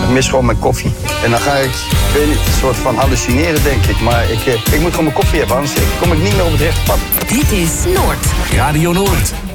mis gewoon mijn koffie. En dan ga ik weet niet, een soort van hallucineren, denk ik. Maar ik moet gewoon mijn koffie hebben, anders kom ik niet meer op het rechte pad. Dit is Noord. Radio Noord.